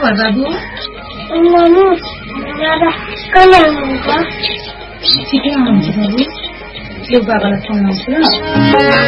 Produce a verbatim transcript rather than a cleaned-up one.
भयो बाबु? मम्मी दादा कहिले आउनुहुन्छ? छिटो आउनुहुन्छ बाबु। यो बाबालाई फोन आउँछ ल।